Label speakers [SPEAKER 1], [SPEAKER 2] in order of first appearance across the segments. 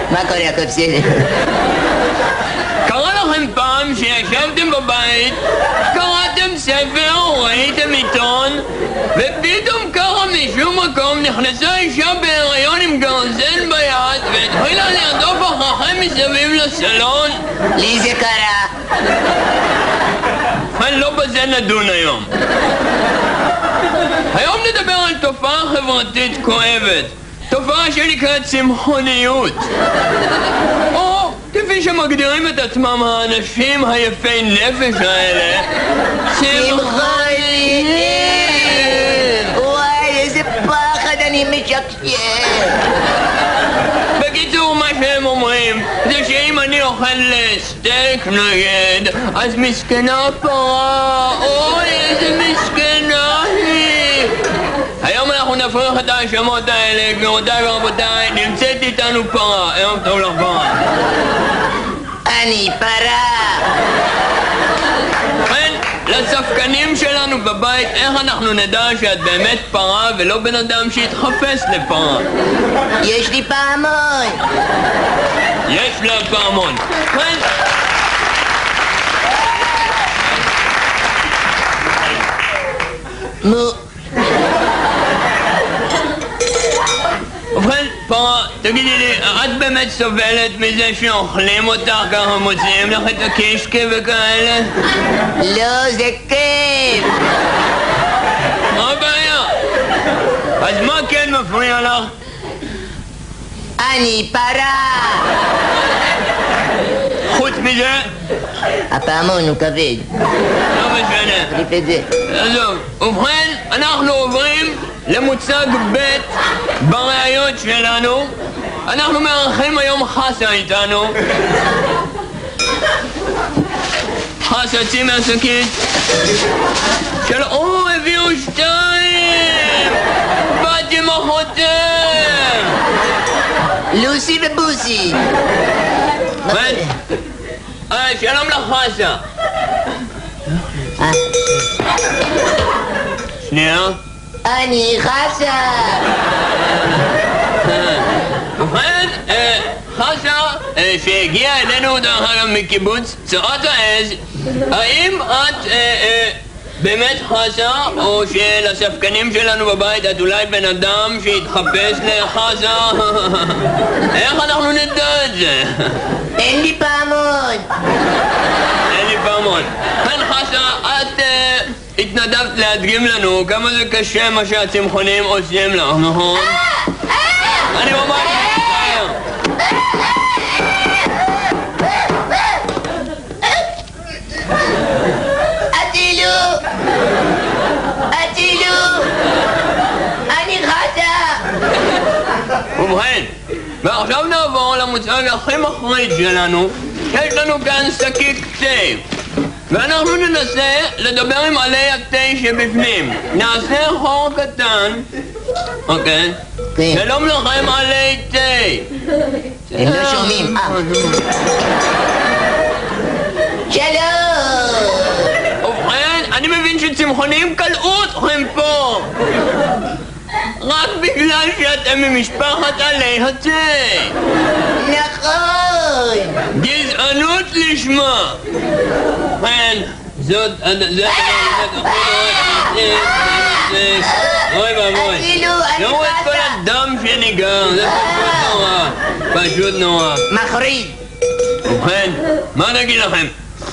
[SPEAKER 1] מה קורה, יעקב? בסדר.
[SPEAKER 2] קרה לכם פעם שישבתם בבית, קראתם ספר או ראיתם עיתון, ופתאום ככה משום מקום נכנסה אישה בהיריון עם גרזן ביד והתחילה לרדוף אחריכם מסביב לסלון?
[SPEAKER 1] לי זה קרה.
[SPEAKER 2] לא בזה נדון היום. היום נדבר על תופעה חברתית כואבת, תופעה שנקראת צמחוניות, או כפי שמגדירים את עצמם האנשים היפי נפש האלה,
[SPEAKER 1] צמחונים. וואי, איזה פחד, אני משקשק.
[SPEAKER 2] בקיצור, מה שהם אומרים זה שאם אני אוכל סטייק נגד, אז מסכנה פרה, אוי איזה מסכנה היא. היום אנחנו נפריך את ההאשמות האלה. גבירותיי ורבותיי, נמצאת איתנו פרה. ערב טוב לך פרה.
[SPEAKER 1] אני פרה.
[SPEAKER 2] כן, לספקנים שלנו בבית, איך אנחנו נדע שאת באמת פרה ולא בן אדם שהתחפש לפרה?
[SPEAKER 1] יש לי פעמון.
[SPEAKER 2] יש לה פעמון. כן. ובכן, פרה, תגידי לי, את באמת סובלת מזה שאוכלים אותך ככה, מוציאים לך את הקישקה וכאלה?
[SPEAKER 1] לא, זה כיף.
[SPEAKER 2] מה הבעיה? אז מה כן מפריע לך?
[SPEAKER 1] אני פרה.
[SPEAKER 2] חוץ מזה?
[SPEAKER 1] הפעמון הוא כבד.
[SPEAKER 2] לא משנה.
[SPEAKER 1] תחליף את זה.
[SPEAKER 2] עזוב. ובכן, אנחנו עוברים למוצג ב' בראיות שלנו. אנחנו מארחים היום חסה איתנו. חסה, צאי מהשקית. הביאו 2! בת עם אחותם!
[SPEAKER 1] לוסי ובוסי.
[SPEAKER 2] שלום לך חסה. שנייה.
[SPEAKER 1] אני חסה.
[SPEAKER 2] ובכן, חסה שהגיעה אלינו דרך אגב מקיבוץ צורת העז, האם את באמת חסה, או שלספקנים שלנו בבית את אולי בן אדם שהתחפש לחסה? איך אנחנו נדע את זה?
[SPEAKER 1] אין לי פעמון.
[SPEAKER 2] אין לי פעמון. כן חסה, את התנדבת להדגים לנו כמה זה קשה מה שהצמחונים עושים לך, נכון? אני ממש מצטער.
[SPEAKER 1] אצילו, אני חסה.
[SPEAKER 2] ובכן, ועכשיו נעבור למוצג הכי מחריד שלנו. יש לנו כאן שקית תה, ואנחנו ננסה לדבר עם עלי התה שבפנים. נעשה חור קטן. אוקיי? שלום לכם עלי תה.
[SPEAKER 1] הם לא שומעים. שלום.
[SPEAKER 2] ובכן, אני מבין שצמחונים קלעו אתכם פה רק בגלל שאתם ממשפחת עלי התה.
[SPEAKER 1] נכון.
[SPEAKER 2] גזענות לשמה. כן, זאת... אוי ואבוי. לא את כל הדם שניגר, זה פשוט נורא. פשוט נורא.
[SPEAKER 1] מחריד.
[SPEAKER 2] ובכן, מה נגיד לכם?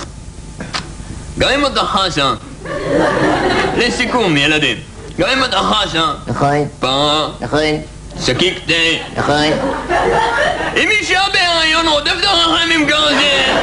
[SPEAKER 2] גם אם אתה חסה, לסיכום ילדים, גם אם אתה חסה,
[SPEAKER 1] נכון.
[SPEAKER 2] פרה,
[SPEAKER 1] נכון.
[SPEAKER 2] שקית תה,
[SPEAKER 1] נכון.
[SPEAKER 2] אם אישה בהיריון רודפת אחריכם עם גרזן,